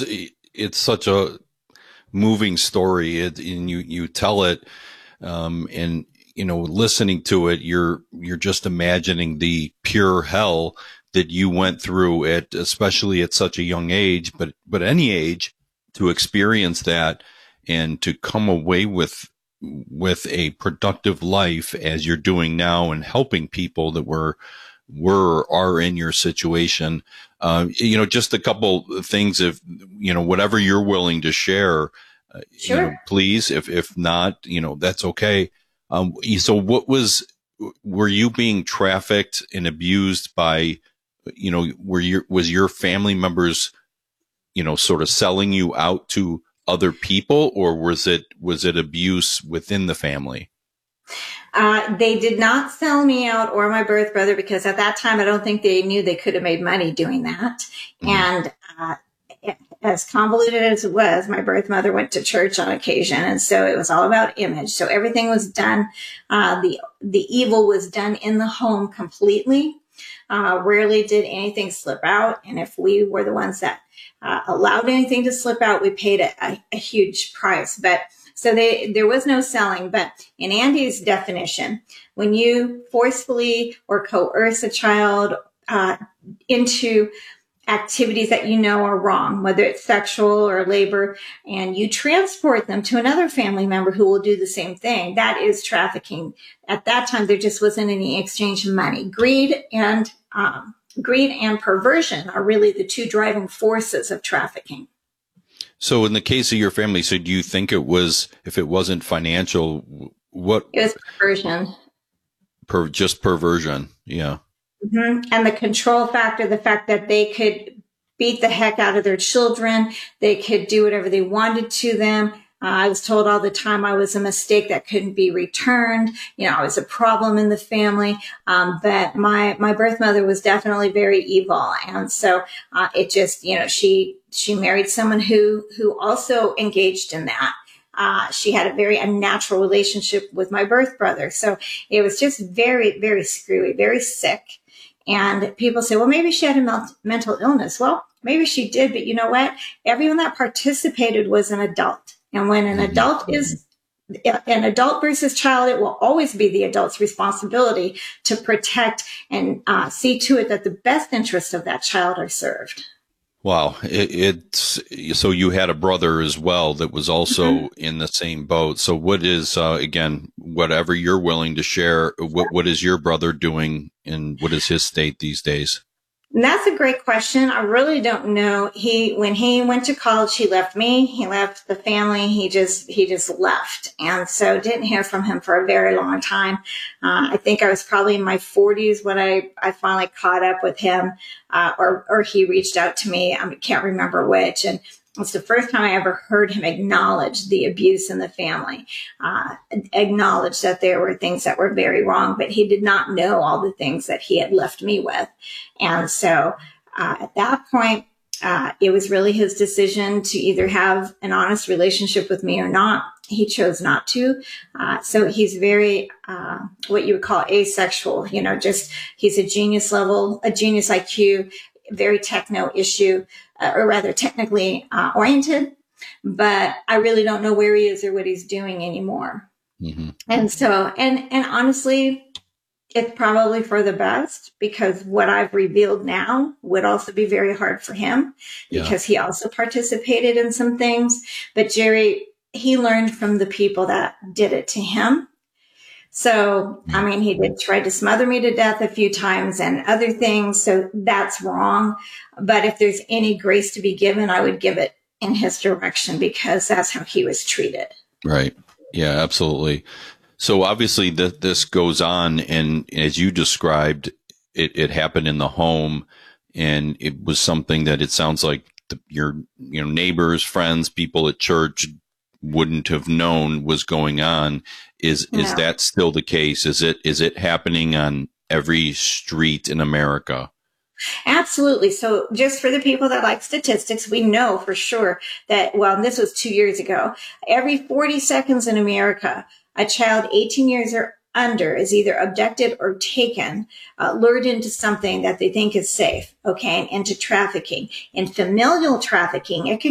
it's such a moving story. And you tell it, and listening to it, you're just imagining the pure hell that you went through especially at such a young age, but any age, to experience that and to come away with a productive life as you're doing now and helping people that are in your situation. Just a couple things, if, whatever you're willing to share, Sure. please, if not, that's okay. So were you being trafficked and abused by, was your family members, sort of selling you out to other people, or was it abuse within the family? They did not sell me out or my birth brother, because at that time, I don't think they knew they could have made money doing that. Mm-hmm. And as convoluted as it was, my birth mother went to church on occasion. And so it was all about image. So everything was done. The evil was done in the home completely. Rarely did anything slip out. And if we were the ones that allowed anything to slip out, we paid a huge price. But so there was no selling. But in Andy's definition, when you forcefully or coerce a child into activities that are wrong, whether it's sexual or labor, and you transport them to another family member who will do the same thing, that is trafficking. At that time, there just wasn't any exchange of money. Greed and perversion are really the two driving forces of trafficking. So in the case of your family, so do you think if it wasn't financial, what? It was perversion. Just perversion. Yeah. Mm-hmm. And the control factor, the fact that they could beat the heck out of their children. They could do whatever they wanted to them. I was told all the time I was a mistake that couldn't be returned. I was a problem in the family. But my birth mother was definitely very evil. And so, it just, she married someone who also engaged in that. She had a very unnatural relationship with my birth brother. So it was just very, very screwy, very sick. And people say, well, maybe she had a mental illness. Well, maybe she did, but you know what? Everyone that participated was an adult. And when an adult is an adult versus child, it will always be the adult's responsibility to protect and see to it that the best interests of that child are served. Wow. So you had a brother as well that was also in the same boat. So what is, again, whatever you're willing to share, what is your brother doing and what is his state these days? And that's a great question. I really don't know. When he went to college, he left me, he left the family, he just left. And so didn't hear from him for a very long time. I think I was probably in my 40s when I finally caught up with him, or he reached out to me. I can't remember which. And it's the first time I ever heard him acknowledge the abuse in the family, acknowledge that there were things that were very wrong, but he did not know all the things that he had left me with. And so at that point, it was really his decision to either have an honest relationship with me or not. He chose not to. So he's very, what you would call asexual, he's a genius IQ, very techno issue, or rather technically oriented, but I really don't know where he is or what he's doing anymore. Mm-hmm. And so, and honestly, it's probably for the best, because what I've revealed now would also be very hard for him, because he also participated in some things. But Jerry, he learned from the people that did it to him. So, I mean, he did try to smother me to death a few times and other things. So that's wrong. But if there's any grace to be given, I would give it in his direction, because that's how he was treated. Right. Yeah, absolutely. So obviously this goes on, and as you described, it happened in the home, and it was something that it sounds like your neighbors, friends, people at church wouldn't have known was going on. Is that still the case? Is it happening on every street in America? Absolutely. So just for the people that like statistics, we know for sure that, well, this was 2 years ago, every 40 seconds in America, a child 18 years or under is either abducted or taken, lured into something that they think is safe, okay, and into trafficking. And familial trafficking, it could